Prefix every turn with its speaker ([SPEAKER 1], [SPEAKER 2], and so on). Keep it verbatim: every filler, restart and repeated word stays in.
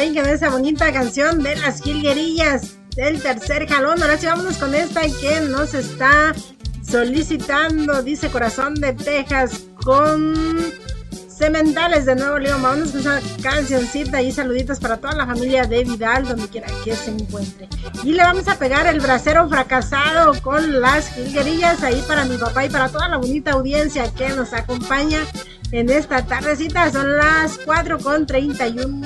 [SPEAKER 1] también con esa bonita canción de las Jilguerillas, el tercer jalón. Ahora sí vámonos con esta que nos está solicitando, dice Corazón de Texas con Cementales de Nuevo León. Vámonos con esa cancioncita y saluditos para toda la familia de Vidal, donde quiera que se encuentre. Y le vamos a pegar el bracero fracasado con las Jilguerillas ahí para mi papá y para toda la bonita audiencia que nos acompaña en esta tardecita. Son las cuatro con treinta y un